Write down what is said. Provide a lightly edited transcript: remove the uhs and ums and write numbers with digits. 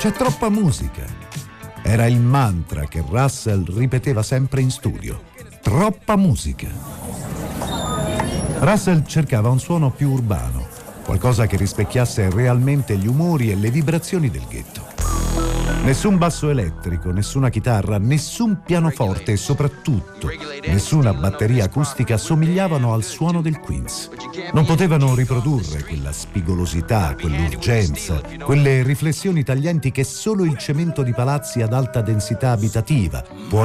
C'è troppa musica. Era il mantra che Russell ripeteva sempre in studio. Troppa musica. Russell cercava un suono più urbano, qualcosa che rispecchiasse realmente gli umori e le vibrazioni del ghetto. Nessun basso elettrico, nessuna chitarra, nessun pianoforte e soprattutto nessuna batteria acustica somigliavano al suono del Queens. Non potevano riprodurre quella spigolosità, quell'urgenza, quelle riflessioni taglienti che solo il cemento di palazzi ad alta densità abitativa può